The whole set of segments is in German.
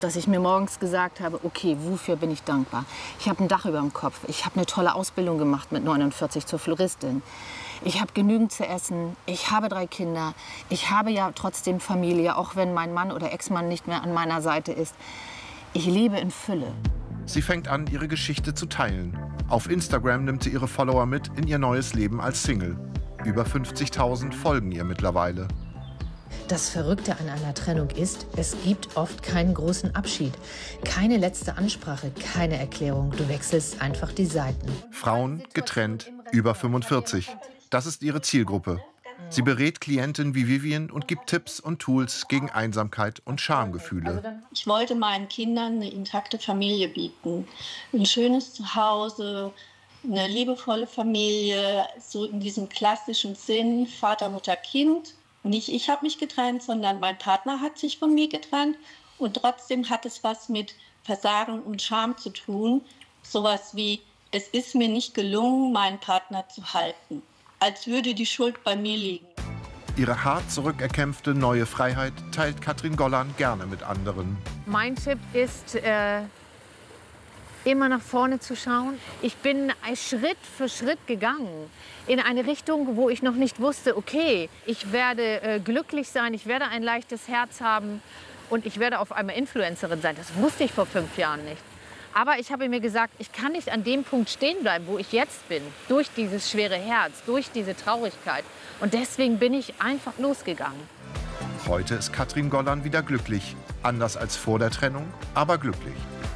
Dass ich mir morgens gesagt habe, okay, wofür bin ich dankbar? Ich habe ein Dach über dem Kopf. Ich habe eine tolle Ausbildung gemacht mit 49 zur Floristin. Ich habe genügend zu essen. Ich habe 3 Kinder. Ich habe ja trotzdem Familie, auch wenn mein Mann oder Ex-Mann nicht mehr an meiner Seite ist. Ich lebe in Fülle. Sie fängt an, ihre Geschichte zu teilen. Auf Instagram nimmt sie ihre Follower mit in ihr neues Leben als Single. Über 50.000 folgen ihr mittlerweile. Das Verrückte an einer Trennung ist, es gibt oft keinen großen Abschied. Keine letzte Ansprache, keine Erklärung. Du wechselst einfach die Seiten. Frauen, getrennt, über 45. Das ist ihre Zielgruppe. Sie berät Klientinnen wie Vivian und gibt Tipps und Tools gegen Einsamkeit und Schamgefühle. Ich wollte meinen Kindern eine intakte Familie bieten. Ein schönes Zuhause, eine liebevolle Familie, so in diesem klassischen Sinn, Vater, Mutter, Kind. Nicht ich habe mich getrennt, sondern mein Partner hat sich von mir getrennt. Und trotzdem hat es was mit Versagen und Scham zu tun. Sowas wie, es ist mir nicht gelungen, meinen Partner zu halten. Als würde die Schuld bei mir liegen. Ihre hart zurückerkämpfte neue Freiheit teilt Katrin Gollan gerne mit anderen. Mein Tipp ist, immer nach vorne zu schauen. Ich bin Schritt für Schritt gegangen in eine Richtung, wo ich noch nicht wusste, okay, ich werde glücklich sein, ich werde ein leichtes Herz haben und ich werde auf einmal Influencerin sein. Das wusste ich vor 5 Jahren nicht. Aber ich habe mir gesagt, ich kann nicht an dem Punkt stehen bleiben, wo ich jetzt bin, durch dieses schwere Herz, durch diese Traurigkeit. Und deswegen bin ich einfach losgegangen. Heute ist Katrin Gollan wieder glücklich. Anders als vor der Trennung, aber glücklich.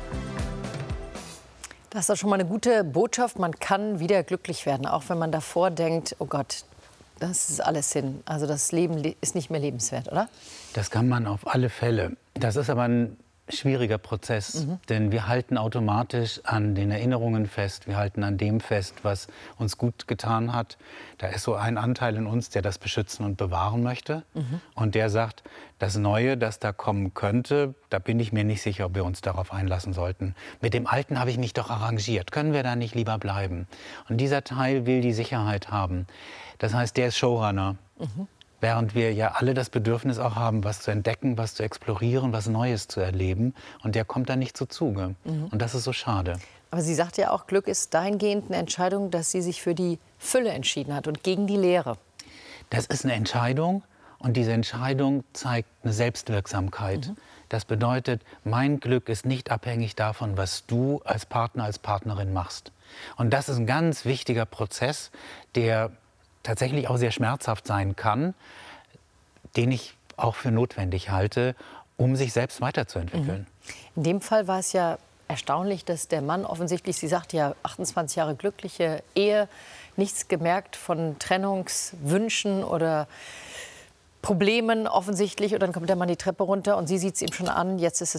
Das ist doch schon mal eine gute Botschaft. Man kann wieder glücklich werden, auch wenn man davor denkt, oh Gott, das ist alles hin. Also das Leben ist nicht mehr lebenswert, oder? Das kann man auf alle Fälle. Das ist aber ein schwieriger Prozess, denn wir halten automatisch an den Erinnerungen fest, wir halten an dem fest, was uns gut getan hat. Da ist so ein Anteil in uns, der das beschützen und bewahren möchte und der sagt, das Neue, das da kommen könnte, da bin ich mir nicht sicher, ob wir uns darauf einlassen sollten. Mit dem Alten habe ich mich doch arrangiert, können wir da nicht lieber bleiben? Und dieser Teil will die Sicherheit haben. Das heißt, der ist Showrunner. Während wir ja alle das Bedürfnis auch haben, was zu entdecken, was zu explorieren, was Neues zu erleben. Und der kommt da nicht zu Zuge. Und das ist so schade. Aber sie sagt ja auch, Glück ist dahingehend eine Entscheidung, dass sie sich für die Fülle entschieden hat und gegen die Leere. Das ist eine Entscheidung. Und diese Entscheidung zeigt eine Selbstwirksamkeit. Das bedeutet, mein Glück ist nicht abhängig davon, was du als Partner, als Partnerin machst. Und das ist ein ganz wichtiger Prozess, der tatsächlich auch sehr schmerzhaft sein kann, den ich auch für notwendig halte, um sich selbst weiterzuentwickeln. In dem Fall war es ja erstaunlich, dass der Mann offensichtlich, sie sagt ja 28 Jahre glückliche Ehe, nichts gemerkt von Trennungswünschen oder Problemen offensichtlich. Und dann kommt der Mann die Treppe runter und sie sieht es ihm schon an, jetzt ist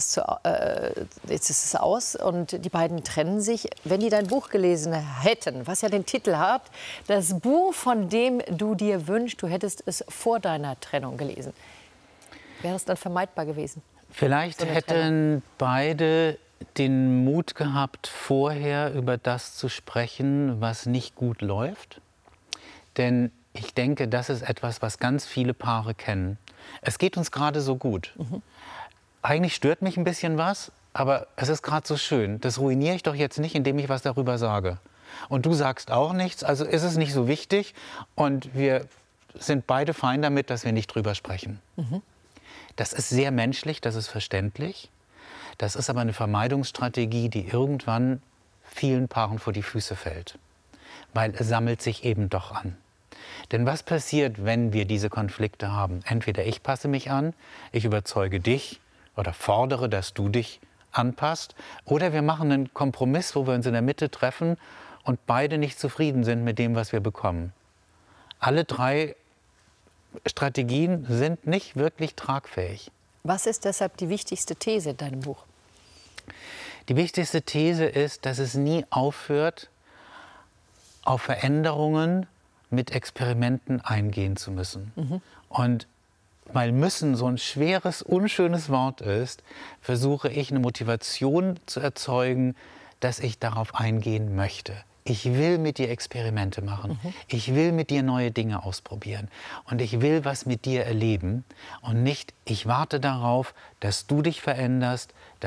es aus und die beiden trennen sich. Wenn die dein Buch gelesen hätten, was ja den Titel hat, das Buch, von dem du dir wünschst, du hättest es vor deiner Trennung gelesen, wäre es dann vermeidbar gewesen? Vielleicht hätten beide den Mut gehabt, vorher über das zu sprechen, was nicht gut läuft. Denn ich denke, das ist etwas, was ganz viele Paare kennen. Es geht uns gerade so gut. Eigentlich stört mich ein bisschen was, aber es ist gerade so schön. Das ruiniere ich doch jetzt nicht, indem ich was darüber sage. Und du sagst auch nichts, also ist es nicht so wichtig. Und wir sind beide fein damit, dass wir nicht drüber sprechen. Das ist sehr menschlich, das ist verständlich. Das ist aber eine Vermeidungsstrategie, die irgendwann vielen Paaren vor die Füße fällt. Weil es sammelt sich eben doch an. Denn was passiert, wenn wir diese Konflikte haben? Entweder ich passe mich an, ich überzeuge dich oder fordere, dass du dich anpasst. Oder wir machen einen Kompromiss, wo wir uns in der Mitte treffen und beide nicht zufrieden sind mit dem, was wir bekommen. Alle 3 Strategien sind nicht wirklich tragfähig. Was ist deshalb die wichtigste These in deinem Buch? Die wichtigste These ist, dass es nie aufhört, auf Veränderungen mit Experimenten eingehen zu müssen. Und weil müssen so ein schweres, unschönes Wort ist, versuche ich eine Motivation zu erzeugen, dass ich darauf eingehen möchte. Ich will mit dir Experimente machen. Ich will mit dir neue Dinge ausprobieren. Und ich will was mit dir erleben. Und nicht, ich warte darauf, dass du dich veränderst,